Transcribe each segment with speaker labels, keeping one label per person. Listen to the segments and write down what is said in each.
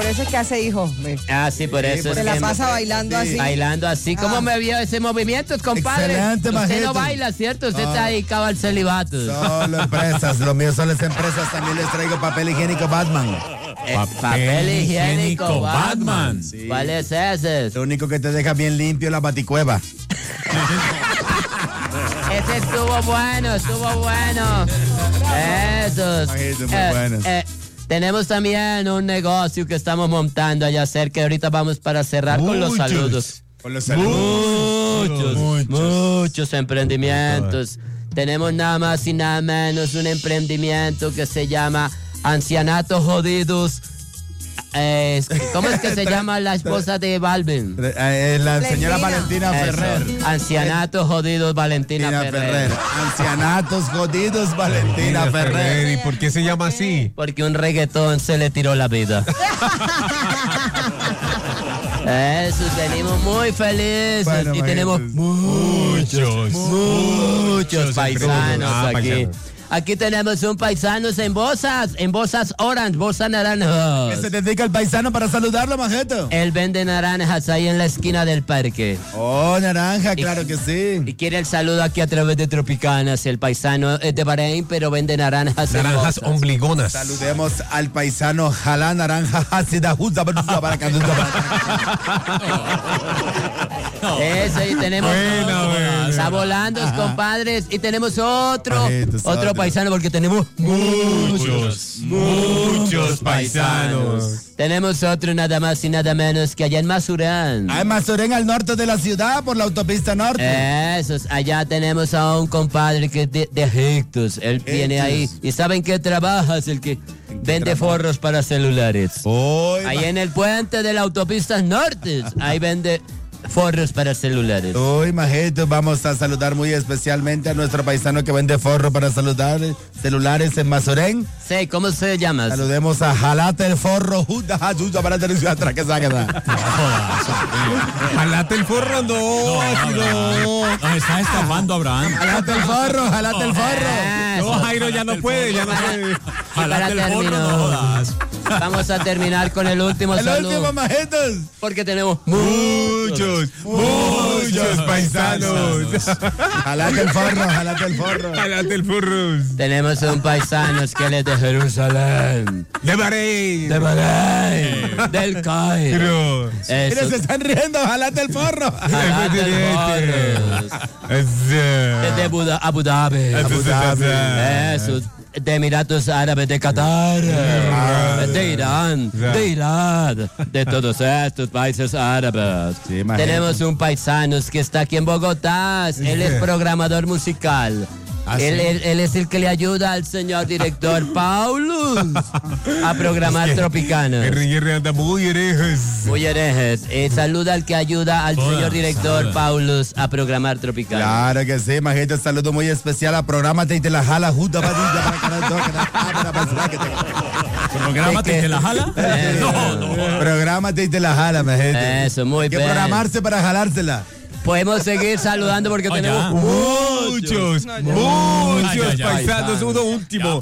Speaker 1: por eso es que hace hijos.
Speaker 2: Sí, por eso.
Speaker 1: Se la pasa bailando así.
Speaker 2: Bailando así. ¿Cómo me vio ese movimiento, compadre?
Speaker 3: Excelente,
Speaker 2: Usted
Speaker 3: majito.
Speaker 2: no baila, ¿cierto? Usted está dedicado al celibato.
Speaker 3: Solo empresas, lo mío son las empresas. También les traigo papel higiénico Batman.
Speaker 2: Papel higiénico Batman.
Speaker 3: Sí.
Speaker 2: ¿Cuál es ese?
Speaker 3: Lo único que te deja bien limpio es la baticueva.
Speaker 2: Ese estuvo bueno. Esos.
Speaker 3: Majito, muy buenos.
Speaker 2: Tenemos también un negocio que estamos montando allá cerca. Ahorita vamos para cerrar con los saludos.
Speaker 3: Con los saludos.
Speaker 2: Muchos emprendimientos. Tenemos nada más y nada menos un emprendimiento que se llama Ancianatos Jodidos. ¿Cómo es que se llama la esposa de Balvin?
Speaker 3: La señora Valentina Ferrer.
Speaker 2: Ancianatos Jodidos Valentina Ferrer.
Speaker 3: Ancianatos Jodidos Valentina Ferrer.
Speaker 4: ¿Y por qué se llama así?
Speaker 2: Porque un reggaetón se le tiró la vida. Eso, venimos muy felices.
Speaker 3: Bueno,
Speaker 2: y tenemos muchos paisanos aquí.
Speaker 4: paisanos.
Speaker 2: Aquí tenemos un paisano en Bozas Orange, Boza Naranjas.
Speaker 3: ¿Qué se dedica el paisano para saludarlo, majeto?
Speaker 2: Él vende naranjas ahí en la esquina del parque.
Speaker 3: Oh, naranja, claro que sí.
Speaker 2: Y quiere el saludo aquí a través de Tropicanas. El paisano es de Bahrein, pero vende naranjas.
Speaker 4: Naranjas ombligonas.
Speaker 3: Saludemos al paisano Jalá Naranja Ácida Justa para
Speaker 2: Eso, y tenemos está volando, compadres. Y tenemos otro paisano, porque tenemos
Speaker 4: muchos paisanos.
Speaker 2: Tenemos otro nada más y nada menos que allá en Masurén.
Speaker 3: En Masurén, al norte de la ciudad, por la autopista norte.
Speaker 2: Esos, allá tenemos a un compadre que es de Egiptos. Él viene ahí. ¿Y saben qué trabaja? Es el que vende forros para celulares. Ahí en el puente de la autopista norte. Ahí vende forros para celulares.
Speaker 3: Uy, majito, vamos a saludar muy especialmente a nuestro paisano que vende forro para celulares en Masurén.
Speaker 2: Sí, ¿cómo se llama?
Speaker 3: Saludemos a Jalate el Forro.
Speaker 4: Jalate el forro, no.
Speaker 5: Nos está estafando Abraham.
Speaker 3: Jalate el forro.
Speaker 4: No, Jairo ya no puede.
Speaker 2: Para terminar, vamos a terminar con el último saludo.
Speaker 3: El último, majetos.
Speaker 2: Porque tenemos
Speaker 4: muchos paisanos.
Speaker 3: Jalate el forro.
Speaker 2: Tenemos un paisano que él es de Jerusalén.
Speaker 4: De Bahrein.
Speaker 2: Del Cairo.
Speaker 3: Mira, se están riendo. Jalate el forro.
Speaker 2: Desde Abu Dhabi. Eso. De Emiratos Árabes, de Qatar, de Irán, de Irak, de todos estos países árabes.
Speaker 3: Sí,
Speaker 2: tenemos un paisano que está aquí en Bogotá. Él es programador musical. Él es el que le ayuda al señor director Paulus a programar Tropicanas.
Speaker 4: El anda muy herejes.
Speaker 2: Saluda al que ayuda al señor director Paulus a programar Tropicanas.
Speaker 3: Claro que sí, majito. Saludo muy especial a Prográmate y te la jala justo para
Speaker 5: ¿Prográmate y te la jala?
Speaker 3: No. Prográmate y te la jala, majito.
Speaker 2: Eso, muy bien.
Speaker 3: Hay que programarse para jalársela.
Speaker 2: Podemos seguir saludando porque tenemos
Speaker 4: muchos paisanos. Uno último.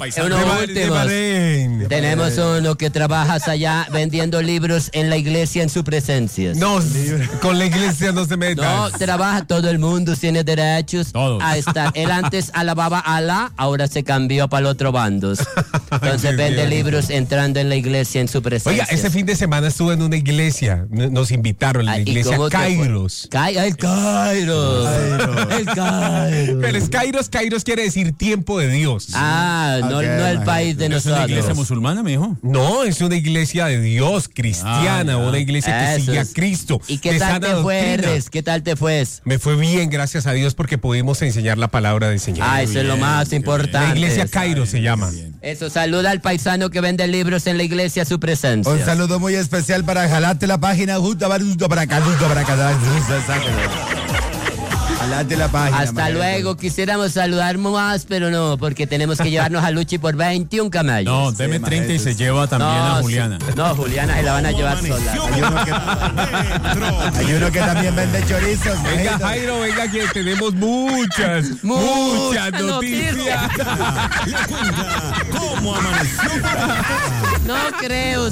Speaker 2: Tenemos uno que trabajas allá vendiendo libros en la iglesia en su presencia.
Speaker 4: No, con la iglesia no se meta.
Speaker 2: No, trabaja, todo el mundo tiene derechos a estar. Él antes alababa a Alá, ahora se cambió para el otro bando. Entonces vende libros entrando en la iglesia en su presencia.
Speaker 4: Oiga, ese fin de semana estuve en una iglesia. Nos invitaron a la iglesia Kairos.
Speaker 2: El Kairos.
Speaker 4: Pero es Kairos quiere decir tiempo de Dios.
Speaker 2: No el país de nosotros.
Speaker 5: ¿Es una iglesia musulmana, mijo?
Speaker 4: No, es una iglesia de Dios, cristiana, una iglesia que sigue a Cristo.
Speaker 2: ¿Y qué tal te fue, Res? ¿Qué tal te fue?
Speaker 4: Me fue bien, gracias a Dios, porque pudimos enseñar la palabra del Señor.
Speaker 2: Eso es lo más importante.
Speaker 4: La iglesia Kairos se llama.
Speaker 2: Eso, saluda al paisano que vende libros en la iglesia a su presencia.
Speaker 3: Un saludo muy especial para jalarte la página justo para acá. Jalate la página.
Speaker 2: Hasta luego, quisiéramos saludar más, pero no, porque tenemos que llevarnos a Luchi por 21 camellos.
Speaker 5: No, deme 30 y se lleva también a Juliana.
Speaker 2: No, Juliana se la van a llevar sola.
Speaker 3: Hay uno que también vende chorizos.
Speaker 4: Venga, Jairo, venga, que tenemos muchas noticias.
Speaker 6: La cuenta, ¿cómo amaneció?
Speaker 2: No creo.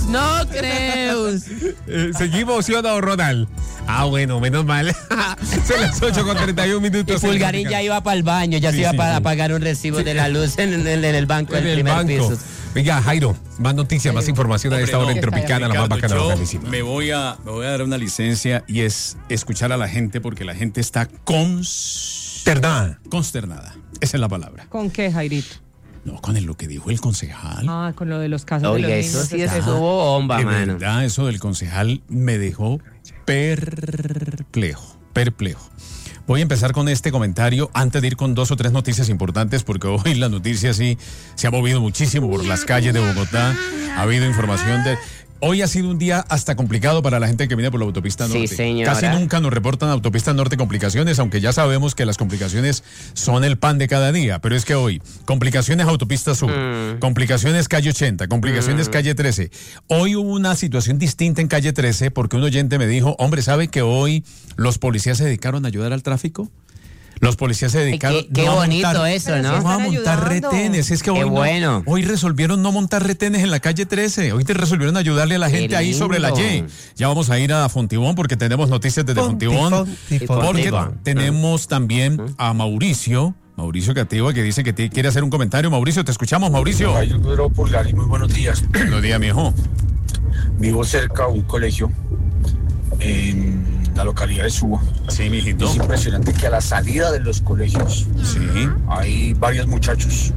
Speaker 4: Seguimos, ¿sí o no, Ronald? Ah, bueno, menos mal. Son las 8:31.
Speaker 2: Y Pulgarín ya iba para el baño, ya se iba a pagar un recibo de la luz en el banco del primer piso.
Speaker 4: Venga, Jairo, más noticias, más información a esta hora en Tropicana, la más bacana.
Speaker 5: Yo me voy a dar una licencia y es escuchar a la gente porque la gente está consternada. Esa es la palabra.
Speaker 1: ¿Con qué, Jairito?
Speaker 5: No, con lo que dijo el concejal.
Speaker 1: Ah, con lo de los casos
Speaker 2: Oiga,
Speaker 1: de los
Speaker 2: eso
Speaker 1: niños.
Speaker 2: sí estuvo bomba,
Speaker 5: De
Speaker 2: mano.
Speaker 5: verdad, eso del concejal me dejó perplejo. Voy a empezar con este comentario antes de ir con 2 o 3 noticias importantes, porque hoy la noticia sí se ha movido muchísimo por las calles de Bogotá. Ha habido información de... Hoy ha sido un día hasta complicado para la gente que viene por la autopista norte.
Speaker 2: Sí, señora.
Speaker 5: Casi nunca nos reportan autopista norte complicaciones, aunque ya sabemos que las complicaciones son el pan de cada día. Pero es que hoy, complicaciones autopista sur, complicaciones calle 80, complicaciones calle 13. Hoy hubo una situación distinta en calle 13 porque un oyente me dijo, hombre, ¿sabe que hoy los policías se dedicaron a ayudar al tráfico? Los policías se dedicaron
Speaker 2: Qué bonito eso, ¿no?
Speaker 5: No a montar retenes. Es que hoy,
Speaker 2: bueno.
Speaker 5: Hoy resolvieron no montar retenes en la calle 13. Hoy te resolvieron ayudarle a la gente ahí sobre la Y. Ya vamos a ir a Fontibón porque tenemos noticias desde Fontibón. Porque tenemos también a Mauricio Cativa, que dice que quiere hacer un comentario. Mauricio, te escuchamos, Mauricio.
Speaker 6: Pedro Pulgar, muy buenos días.
Speaker 5: Buenos días, mijo.
Speaker 6: Vivo cerca de un colegio en la localidad de Suba.
Speaker 5: Sí, mijito.
Speaker 6: Es impresionante que a la salida de los colegios hay varios muchachos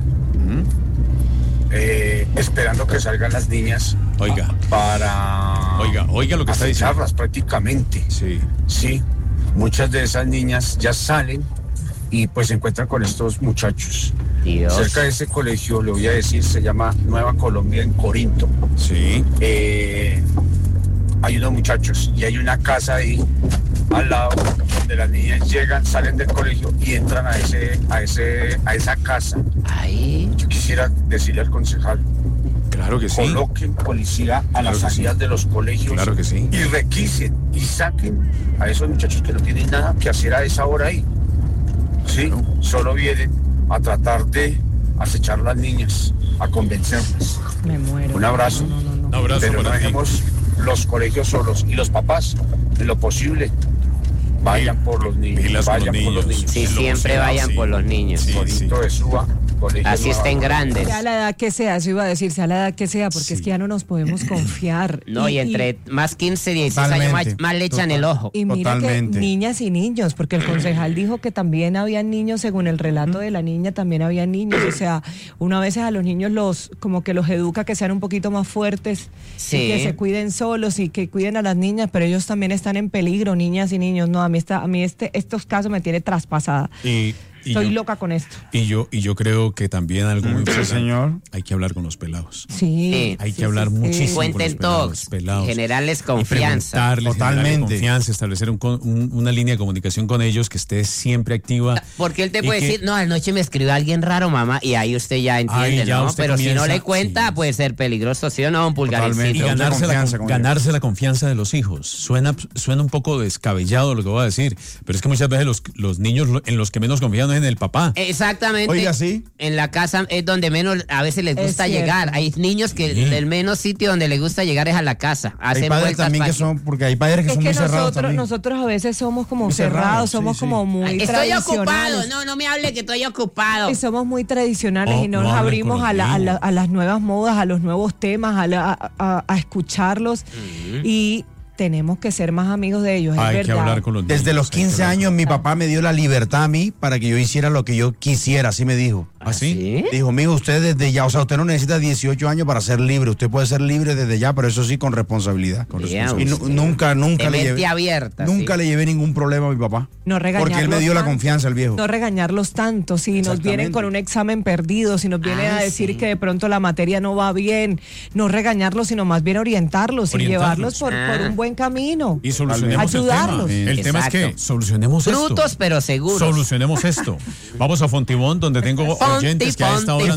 Speaker 6: esperando que salgan las niñas.
Speaker 5: Oiga lo que está diciendo.
Speaker 6: Prácticamente. Sí, muchas de esas niñas ya salen y pues se encuentran con estos muchachos.
Speaker 2: Dios.
Speaker 6: Cerca de ese colegio, le voy a decir, se llama Nueva Colombia en Corinto.
Speaker 5: Sí.
Speaker 6: Hay unos muchachos y hay una casa ahí al lado donde las niñas llegan, salen del colegio y entran a esa casa.
Speaker 2: Ahí.
Speaker 6: Yo quisiera decirle al concejal,
Speaker 5: claro que sí,
Speaker 6: coloquen policía a las salidas de los colegios.
Speaker 5: Claro que sí.
Speaker 6: Y requisen y saquen a esos muchachos que no tienen nada que hacer a esa hora ahí. Sí, claro. Solo vienen a tratar de acechar a las niñas, a convencerlas.
Speaker 1: Me muero.
Speaker 6: Un abrazo.
Speaker 5: Un abrazo.
Speaker 6: Pero no dejemos los colegios solos y los papás, en lo posible, vayan por los niños. Vayan por los niños.
Speaker 2: Sí, siempre vayan por los niños.
Speaker 6: Bonito de Suba.
Speaker 2: Así estén grandes.
Speaker 1: Sea la edad que sea, eso iba a decir, sea la edad que sea, porque es que ya no nos podemos confiar.
Speaker 2: No, y entre más 15, 16 años más le echan el ojo.
Speaker 1: Y mira que niñas y niños, porque el concejal dijo que también había niños, según el relato de la niña, también había niños. O sea, uno a veces a los niños como que los educa que sean un poquito más fuertes, y que se cuiden solos y que cuiden a las niñas, pero ellos también están en peligro, niñas y niños. No, a mí estos casos me tiene traspasada. Estoy loca con esto.
Speaker 5: Y yo creo que también algo muy importante,
Speaker 3: señor.
Speaker 5: Hay que hablar con los pelados.
Speaker 1: Sí.
Speaker 5: Hay que hablar muchísimo
Speaker 2: Cuenten
Speaker 5: con los pelados.
Speaker 2: Generarles confianza.
Speaker 5: Totalmente. Confianza, establecer una línea de comunicación con ellos que esté siempre activa.
Speaker 2: Porque él te puede decir, no, anoche me escribió alguien raro, mamá, y ahí usted ya entiende, ¿no? Pero si no le cuenta, puede ser peligroso, ¿sí o no, un Pulgaricito?
Speaker 5: Y ganarse la confianza de los hijos. Suena un poco descabellado lo que voy a decir, pero es que muchas veces los niños en los que menos confían en el papá.
Speaker 2: Exactamente.
Speaker 3: Oiga, sí.
Speaker 2: En la casa es donde menos a veces les gusta llegar. Hay niños que el menos sitio donde les gusta llegar es a la casa.
Speaker 3: Hay padres también porque hay padres que son muy cerrados también.
Speaker 1: Nosotros a veces somos como cerrados, somos como muy tradicionales.
Speaker 2: Estoy ocupado, no me hable que estoy ocupado.
Speaker 1: Y somos muy tradicionales y no nos abrimos a las nuevas modas, a los nuevos temas, a escucharlos. Y tenemos que ser más amigos de ellos,
Speaker 5: Hay
Speaker 1: verdad.
Speaker 5: que hablar con los niños.
Speaker 3: Desde los 15 años mi papá me dio la libertad a mí para que yo hiciera lo que yo quisiera, así me dijo.
Speaker 5: ¿Ah, sí?
Speaker 3: Dijo, amigo, usted desde ya, o sea, usted no necesita 18 años para ser libre, usted puede ser libre desde ya, pero eso sí con responsabilidad.
Speaker 2: Y
Speaker 3: nunca le llevé
Speaker 2: abierta,
Speaker 3: nunca le llevé ningún problema a mi papá.
Speaker 1: No regañarlos
Speaker 3: porque él me dio la confianza, el viejo.
Speaker 1: No regañarlos tanto, si nos vienen con un examen perdido, si nos vienen a decir que de pronto la materia no va bien, no regañarlos, sino más bien orientarlos. Y llevarlos por un buen camino.
Speaker 5: Y solucionemos
Speaker 1: ayudarlos.
Speaker 5: El tema es que solucionemos esto.
Speaker 2: Frutos, pero seguros.
Speaker 5: Solucionemos esto. Vamos a Fontibón, donde tengo oyentes que a esta hora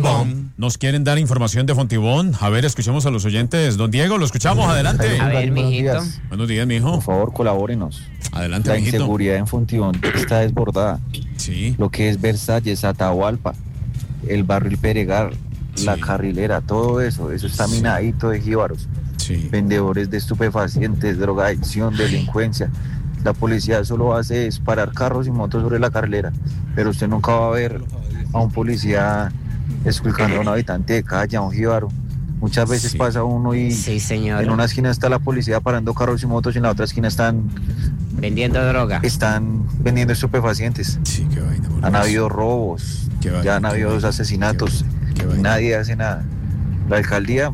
Speaker 5: nos quieren dar información de Fontibón. A ver, escuchemos a los oyentes. Don Diego, lo escuchamos. Adelante.
Speaker 2: A ver, mijito.
Speaker 5: Buenos días, mijo.
Speaker 7: Por favor, colabórenos.
Speaker 5: Adelante,
Speaker 7: La
Speaker 5: mijito.
Speaker 7: inseguridad en Fontibón está desbordada.
Speaker 5: Sí.
Speaker 7: Lo que es Versalles, Atahualpa, el barrio El Peregar, la carrilera, todo eso está minadito de jíbaros.
Speaker 5: Sí.
Speaker 7: Vendedores de estupefacientes, drogadicción, delincuencia. La policía solo hace es parar carros y motos sobre la carrilera, pero usted nunca va a ver a un policía esculcando a un habitante de calle, a un jíbaro. Muchas veces pasa uno y en una esquina está la policía parando carros y motos y en la otra esquina están
Speaker 2: vendiendo droga.
Speaker 7: Están vendiendo estupefacientes.
Speaker 5: Sí, qué vaina.
Speaker 7: Han habido robos, ya han habido 2 asesinatos y nadie hace nada. La alcaldía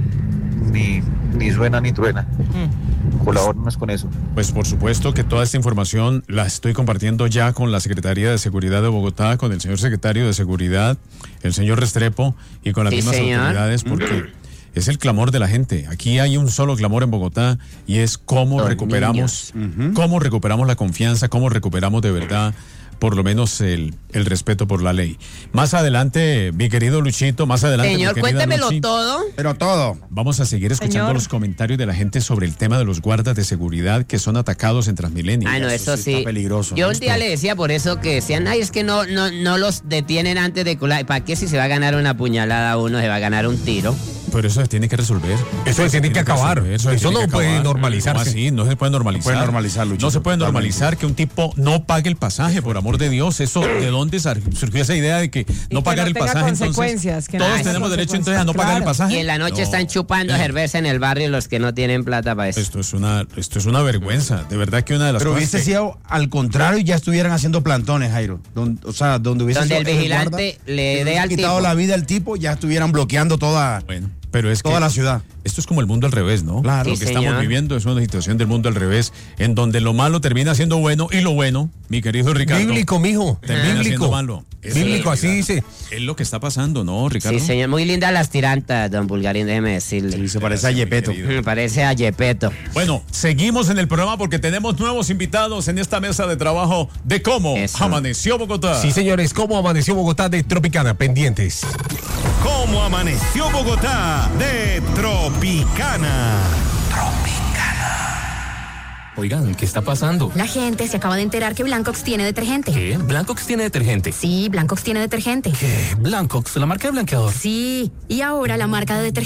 Speaker 7: ni suena ni truena. Colabórenos con eso.
Speaker 5: Pues por supuesto que toda esta información la estoy compartiendo ya con la Secretaría de Seguridad de Bogotá, con el señor secretario de Seguridad, el señor Restrepo, y con las mismas autoridades, porque es el clamor de la gente. Aquí hay un solo clamor en Bogotá y es cómo recuperamos la confianza, cómo recuperamos de verdad por lo menos el respeto por la ley. Más adelante, mi querido Luchito, más adelante.
Speaker 2: Señor, cuéntemelo todo.
Speaker 3: Pero todo.
Speaker 5: Vamos a seguir escuchando los comentarios de la gente sobre el tema de los guardas de seguridad que son atacados en Transmilenio.
Speaker 2: Ah, no, eso sí.
Speaker 3: Está peligroso.
Speaker 2: Yo un día le decía por eso que decían, ay, es que no los detienen antes de colar. ¿Para qué si se va a ganar una puñalada uno, se va a ganar un tiro?
Speaker 5: Pero eso se tiene que resolver.
Speaker 4: Eso se tiene que acabar. Eso no puede normalizarse.
Speaker 5: No, así, no se puede normalizar. No se puede normalizar que un tipo no pague el pasaje, por amor de Dios. Eso, ¿de dónde surgió esa idea de que no pagar el pasaje? Entonces, todos tenemos derecho entonces a no pagar el pasaje.
Speaker 2: Y en la noche están chupando cerveza en el barrio los que no tienen plata para eso.
Speaker 5: Esto es una vergüenza. De verdad que una de las
Speaker 3: cosas. Pero hubiese sido al contrario y ya estuvieran haciendo plantones, Jairo. Donde
Speaker 2: el vigilante le dé al tipo.
Speaker 3: quitado la vida al tipo, ya estuvieran bloqueando toda.
Speaker 5: Bueno. Pero es
Speaker 3: toda la ciudad.
Speaker 5: Esto es como el mundo al revés, ¿no?
Speaker 3: Claro.
Speaker 5: Lo que estamos viviendo es una situación del mundo al revés, en donde lo malo termina siendo bueno y lo bueno, mi querido Ricardo.
Speaker 4: Bíblico, mijo.
Speaker 5: Termina siendo malo.
Speaker 4: Bíblico, así dice.
Speaker 5: Es lo que está pasando, ¿no, Ricardo?
Speaker 2: Sí, señor. Muy lindas las tirantas, don Bulgarín, déjeme decirle.
Speaker 3: Sí, se parece a Yepeto.
Speaker 2: Me parece a Yepeto.
Speaker 5: Bueno, seguimos en el programa porque tenemos nuevos invitados en esta mesa de trabajo de cómo amaneció Bogotá.
Speaker 4: Sí, señores, cómo amaneció Bogotá de Tropicana. Pendientes.
Speaker 8: ¿Cómo amaneció Bogotá de Tropicana?
Speaker 9: Oigan, ¿qué está pasando?
Speaker 10: La gente se acaba de enterar que Blancox tiene detergente.
Speaker 9: ¿Qué? ¿Blancox tiene detergente?
Speaker 10: Sí, Blancox tiene detergente.
Speaker 9: ¿Qué? ¿Blancox? ¿La marca de blanqueador?
Speaker 10: Sí, y ahora la marca de detergente